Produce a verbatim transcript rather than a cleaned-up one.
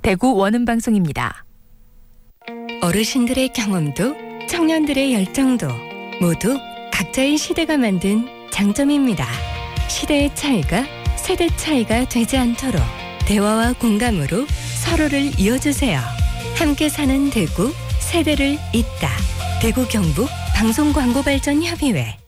대구 원음방송입니다. 어르신들의 경험도 청년들의 열정도 모두 각자의 시대가 만든 장점입니다. 시대의 차이가 세대 차이가 되지 않도록 대화와 공감으로 서로를 이어주세요. 함께 사는 대구, 세대를 잇다. 대구 경북 방송광고발전협의회.